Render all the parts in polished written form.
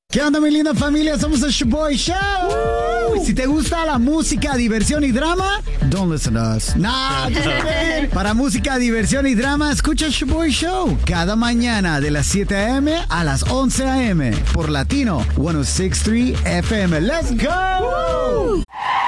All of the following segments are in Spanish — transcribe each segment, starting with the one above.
¿Qué onda, mi linda familia? Somos el Shoboy Show. Si te gusta la música, diversión y drama, don't listen to us. Para música, diversión y drama, escucha el Shoboy Show cada mañana de las 7 a.m. a las 11 a.m. por Latino 106.3 FM. ¡Let's go!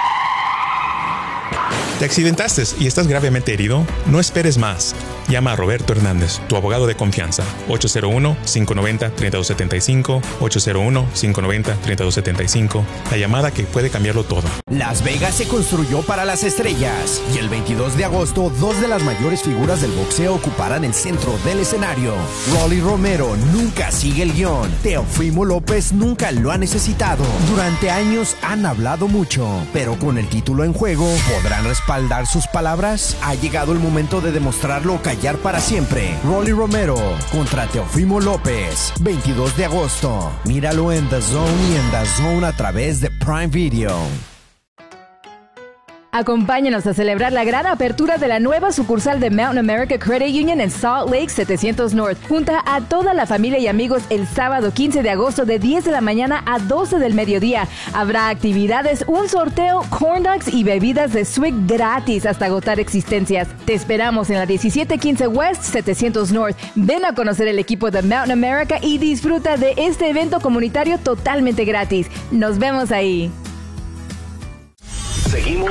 ¿Te accidentaste y estás gravemente herido? No esperes más. Llama a Roberto Hernández, tu abogado de confianza. 801-590-3275. 801-590-3275. La llamada que puede cambiarlo todo. Las Vegas se construyó para las estrellas. Y el 22 de agosto, dos de las mayores figuras del boxeo ocuparán el centro del escenario. Rolly Romero nunca sigue el guión. Teofimo López nunca lo ha necesitado. Durante años han hablado mucho, pero con el título en juego, ¿podrán respaldar sus palabras? Ha llegado el momento de demostrarlo o callar para siempre. Rolly Romero contra Teofimo López, 22 de agosto. Míralo en The Zone y en The Zone a través de Prime Video. Acompáñanos a celebrar la gran apertura de la nueva sucursal de Mountain America Credit Union en Salt Lake 700 North. Junta a toda la familia y amigos el sábado 15 de agosto de 10 de la mañana a 12 del mediodía. Habrá actividades, un sorteo, corn dogs y bebidas de Swig gratis hasta agotar existencias. Te esperamos en la 1715 West 700 North. Ven a conocer el equipo de Mountain America y disfruta de este evento comunitario totalmente gratis. Nos vemos ahí. Seguimos